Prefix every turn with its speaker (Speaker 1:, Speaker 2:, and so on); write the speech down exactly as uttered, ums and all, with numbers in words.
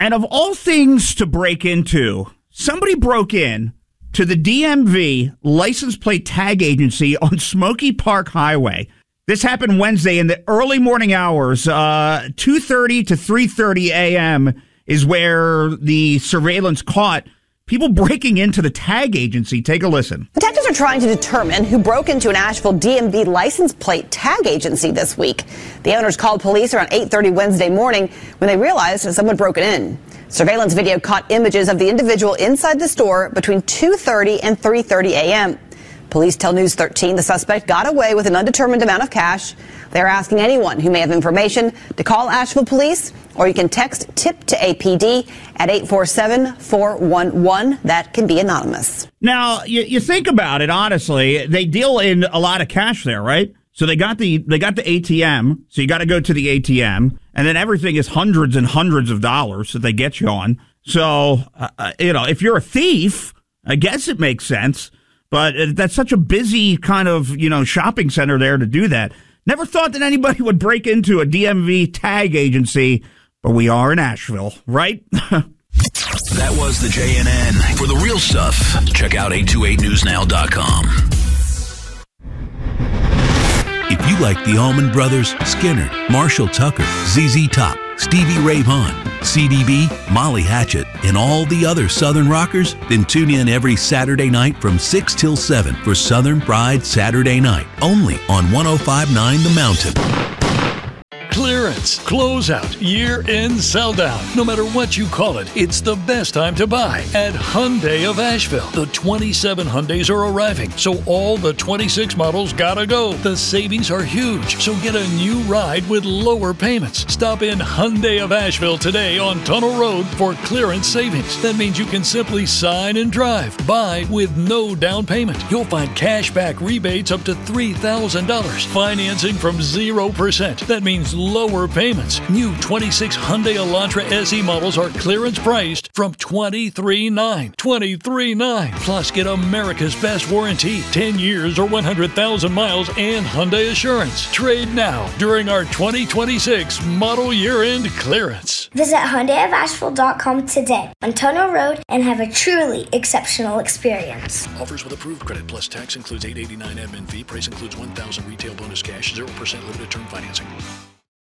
Speaker 1: And of all things to break into, somebody broke in to the D M V license plate tag agency on Smoky Park Highway. This happened Wednesday in the early morning hours. Uh, two thirty to three thirty a.m. is where the surveillance caught people breaking into the tag agency. Take a listen.
Speaker 2: Detectives are trying to determine who broke into an Asheville D M V license plate tag agency this week. The owners called police around eight thirty Wednesday morning when they realized someone broke in. Surveillance video caught images of the individual inside the store between two thirty and three thirty a.m. Police tell News thirteen the suspect got away with an undetermined amount of cash. They're asking anyone who may have information to call Asheville Police, or you can text TIP to A P D at eight four seven, four one one. That can be anonymous.
Speaker 1: Now, you, you think about it, honestly, they deal in a lot of cash there, right? So they got the they got the A T M, so you got to go to the A T M, and then everything is hundreds and hundreds of dollars that they get you on. So, uh, you know, if you're a thief, I guess it makes sense, but that's such a busy kind of, you know, shopping center there to do that. Never thought that anybody would break into a D M V tag agency, but we are in Asheville, right?
Speaker 3: That was the J N N. For the real stuff, check out eight two eight news now dot com. If you like the Allman Brothers, Skinner, Marshall Tucker, Z Z Top, Stevie Ray Vaughan, C D B, Molly Hatchet, and all the other Southern rockers, then tune in every Saturday night from six till seven for Southern Pride Saturday Night, only on one oh five point nine The Mountain.
Speaker 4: Clearance, closeout, year-end sell-down. No matter what you call it, it's the best time to buy at Hyundai of Asheville. The twenty-seven Hyundais are arriving, so all the twenty-six models gotta go. The savings are huge, so get a new ride with lower payments. Stop in Hyundai of Asheville today on Tunnel Road for clearance savings. That means you can simply sign and drive. Buy with no down payment. You'll find cashback rebates up to three thousand dollars. Financing from zero percent. That means lower payments. New twenty-six Hyundai Elantra S E models are clearance priced from twenty-three nine dollars. twenty-three nine dollars. Plus, get America's best warranty, ten years or one hundred thousand miles, and Hyundai Assurance. Trade now during our twenty twenty-six model year-end clearance.
Speaker 5: Visit Hyundai of Asheville dot com today on Tunnel Road and have a truly exceptional experience.
Speaker 4: Offers with approved credit plus tax includes eight eighty-nine admin fee. Price includes one thousand retail bonus cash, zero percent limited term financing.